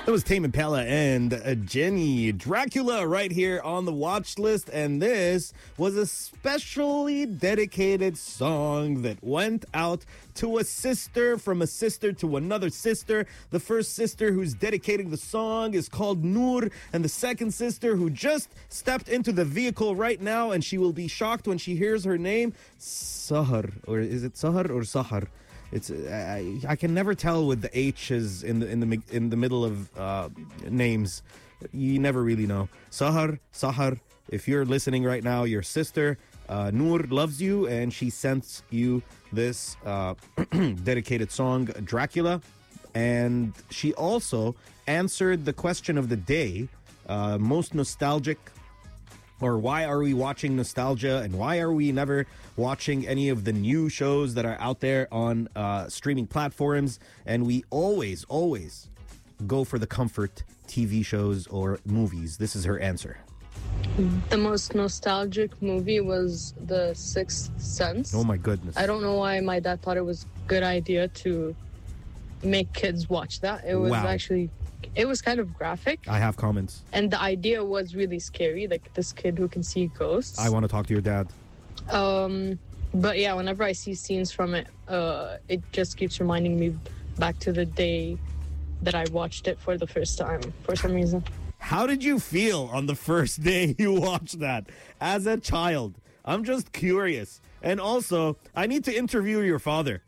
That was Tame Impala and Jenny. Dracula right here on the watch list. And this was a specially dedicated song that went out to a sister, from a sister to another sister. The first sister who's dedicating the song is called Noor. And the second sister, who just stepped into the vehicle right now, and she will be shocked when she hears her name, Sahar. Or is it Sahar or Sahar? It's I can never tell with the H's in the middle of names. You never really know. Sahar. If you're listening right now, your sister Noor loves you, and she sent you this dedicated song, Dracula. And she also answered the question of the day, most nostalgic. Or why are we watching nostalgia, and why are we never watching any of the new shows that are out there on streaming platforms? And we always go for the comfort TV shows or movies. This is her answer. The most nostalgic movie was The Sixth Sense. Oh my goodness. I don't know why my dad thought it was a good idea to make kids watch that. It was it was kind of graphic. I have comments. And the idea was really scary, like this kid who can see ghosts. I want to talk to your dad. But yeah, whenever I see scenes from it, it just keeps reminding me back to the day that I watched it for the first time, for some reason. How did you feel on the first day you watched that as a child? I'm just curious. And also, I need to interview your father.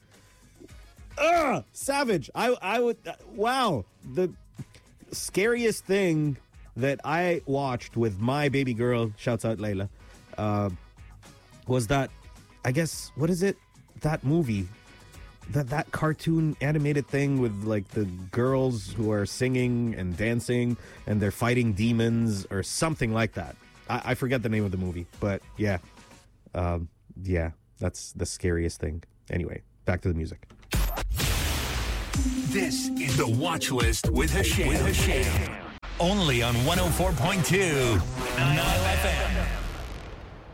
Savage. I would, wow. The scariest thing that I watched with my baby girl, shouts out Layla, was that, I guess, what is it? That movie, that cartoon animated thing with like the girls who are singing and dancing and they're fighting demons or something like that. I forget the name of the movie, but yeah. Yeah, that's the scariest thing. Anyway, back to the music. This is The Watch List with Hasham. Only on 104.2 Nile FM.